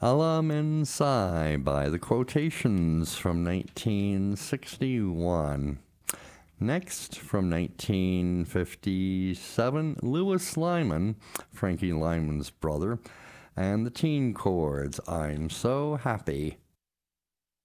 Alamin Sai by the Quotations from 1961. Next, from 1957, Louis Lyman, Frankie Lyman's brother, and the Teen Chords, I'm So Happy.